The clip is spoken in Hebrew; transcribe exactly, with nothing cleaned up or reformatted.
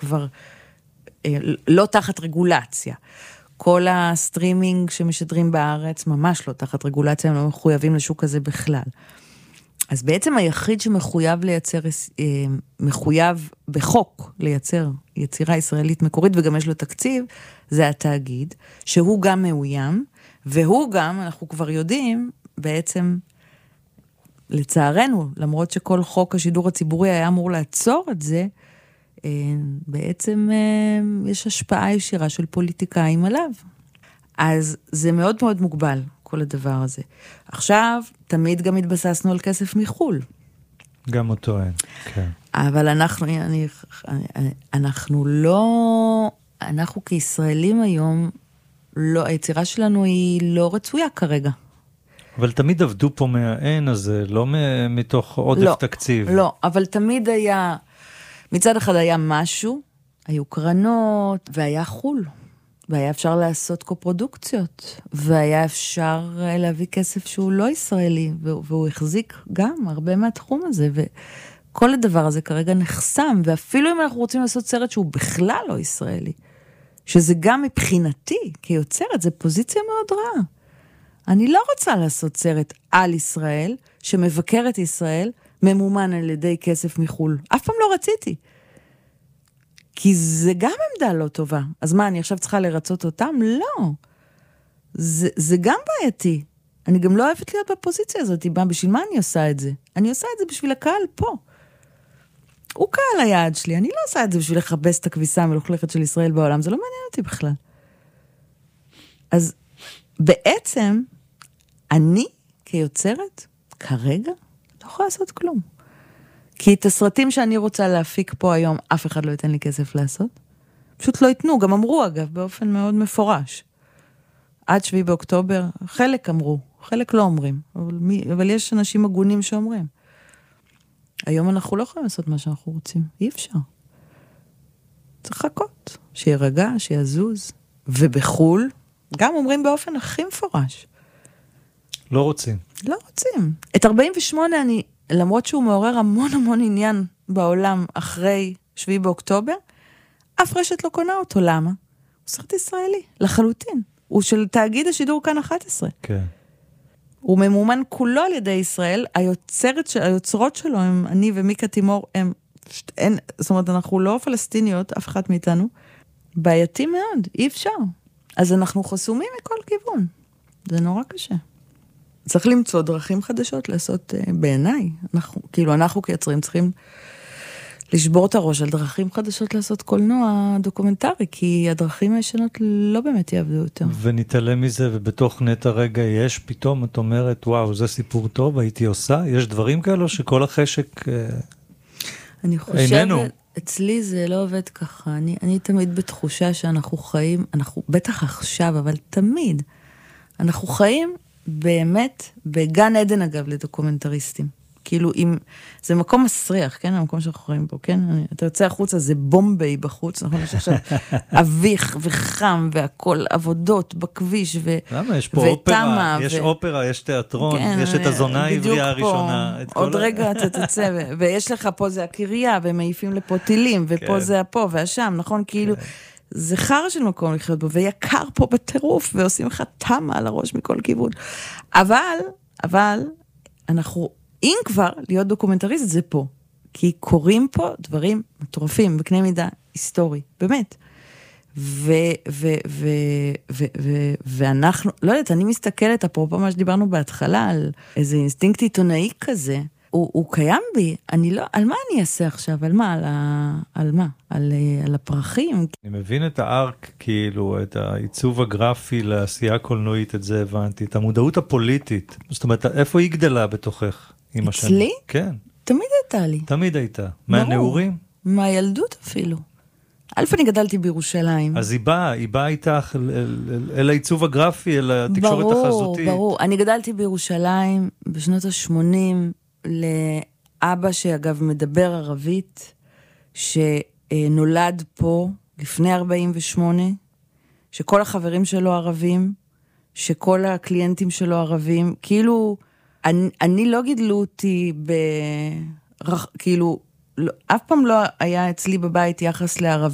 כבר לא תחת רגולציה. כל הסטרימינג שמשדרים בארץ, ממש לא תחת רגולציה, הם לא מחויבים לשוק הזה בכלל. אז בעצם היחיד שמחויב לייצר, מחויב בחוק לייצר יצירה ישראלית מקורית, וגם יש לו תקציב, זה התאגיד, שהוא גם מאוים, והוא גם, אנחנו כבר יודעים, בעצם, לצערנו, למרות שכל חוק השידור הציבורי היה אמור לעצור את זה, בעצם יש השפעה ישירה של פוליטיקאים עליו. אז זה מאוד מאוד מוגבל, כל הדבר הזה. עכשיו, תמיד גם התבססנו על כסף מחול. גם אותו אין, כן. אבל אנחנו, אני, אנחנו לא, אנחנו כישראלים היום, לא, היצירה שלנו היא לא רצויה כרגע. אבל תמיד עבדו פה מהאין הזה, לא מתוך עודף לא, תקציב. לא, אבל תמיד היה, מצד אחד היה משהו, היו קרנות, והיה חול. והיה אפשר לעשות קופרודוקציות, והיה אפשר להביא כסף שהוא לא ישראלי, והוא החזיק גם הרבה מהתחום הזה, וכל הדבר הזה כרגע נחסם, ואפילו אם אנחנו רוצים לעשות סרט שהוא בכלל לא ישראלי, שזה גם מבחינתי, כיוצרת, זה פוזיציה מאוד רעה. אני לא רוצה לעשות סרט על ישראל, שמבקר את ישראל, ממומן על ידי כסף מחול. אף פעם לא רציתי. כי זה גם עמדה לא טובה. אז מה, אני עכשיו צריכה לרצות אותם? לא. זה, זה גם בעייתי. אני גם לא אוהבת להיות בפוזיציה הזאת. בשביל מה אני עושה את זה? אני עושה את זה בשביל הקהל פה. הוא קהל היעד שלי. אני לא עושה את זה בשביל לחפש את הכביסה המלוכלכת של ישראל בעולם. זה לא מעניין אותי בכלל. אז בעצם, אני כיוצרת, כרגע, לא יכולה לעשות כלום. כי את הסרטים שאני רוצה להפיק פה היום, אף אחד לא ייתן לי כסף לעשות. פשוט לא ייתנו, גם אמרו אגב, באופן מאוד מפורש. עד שביעי באוקטובר, חלק אמרו, חלק לא אומרים, אבל, מי, אבל יש אנשים הגונים שאומרים. היום אנחנו לא יכולים לעשות מה שאנחנו רוצים, אי אפשר. צריך לחכות, שירגע, שיזוז, ובחול, גם אומרים באופן הכי מפורש. לא רוצים. לא רוצים. את ארבעים ושמונה אני... למרות שהוא מעורר המון המון עניין בעולם אחרי שביעי באוקטובר, אף רשת לא קונה אותו. למה? הוא סרט ישראלי, לחלוטין. הוא של תאגיד השידור כאן אחת עשרה. כן. הוא ממומן כולו על ידי ישראל, היוצרת, היוצרות שלו, הם, אני ומיקה תימור, הם, אין, זאת אומרת, אנחנו לא פלסטיניות, אף אחד מאיתנו, בעייתי מאוד, אי אפשר. אז אנחנו חסומים מכל כיוון. זה נורא קשה. צריך למצוא דרכים חדשות לעשות בעיניי. אנחנו, כאילו אנחנו כיצרים צריכים לשבור את הראש על דרכים חדשות לעשות קולנוע דוקומנטרי, כי הדרכים הישנות לא באמת יעבדו יותר. ונתעלם מזה, ובתוך נטע רגע יש פתאום, את אומרת, וואו, זה סיפור טוב, הייתי עושה? יש דברים כאלו שכל החשק אני חושבת, איננו. אצלי זה לא עובד ככה. אני, אני תמיד בתחושה שאנחנו חיים, אנחנו בטח עכשיו, אבל תמיד, אנחנו חיים באמת, בגן עדן אגב, לדוקומנטריסטים. כאילו, אם, זה מקום מסריח, כן? המקום שאנחנו חיים בו, כן? אתה יוצא החוצה, זה בומביי בחוץ, נכון? יש עכשיו אביך וחם, והכל עבודות בכביש, ו... למה? יש פה אופרה, יש אופרה, יש תיאטרון, יש את הזונה העברייה הראשונה. עוד רגע אתה תצא, ויש לך פה זה הקריה, והם מעיפים לפה טילים, ופה זה הפה והשם, נכון? כאילו... זה חר של מקום לחיות בו, ויקר פה בטירוף, ועושים לך תמה על הראש מכל כיוון. אבל, אבל, אנחנו, אם כבר להיות דוקומנטריסט, זה פה. כי קוראים פה דברים מטורפים, בקנה מידה היסטורי, באמת. ו, ו, ו, ו, ו, ואנחנו, לא יודעת, אני מסתכלת, אפרופו מה שדיברנו בהתחלה, על איזה אינסטינקט עיתונאי כזה, הוא, הוא קיים בי, אני לא, על מה אני אעשה עכשיו? על מה? על, ה, על מה? על, על הפרחים? אני מבין את הארק, כאילו, את העיצוב הגרפי לעשייה הקולנועית, את זה הבנתי, את המודעות הפוליטית. זאת אומרת, איפה היא גדלה בתוכך? אצלי? כן. תמיד הייתה לי. תמיד הייתה. מהנעורים? מהילדות אפילו. אלף אני גדלתי בירושלים. אז היא באה, היא באה איתך אל, אל, אל העיצוב הגרפי, אל התקשורת ברור, החזותית. ברור, ברור. אני גדלתי בירושלים בשנות ה-שמונים, לאבא שאגב מדבר ערבית, שנולד פה לפני ארבעים ושמונה, שכל החברים שלו ערבים, שכל הקליינטים שלו ערבים, כאילו, אני, אני לא גידלו אותי ב... כאילו, לא, אף פעם לא היה אצלי בבית יחס לערבים,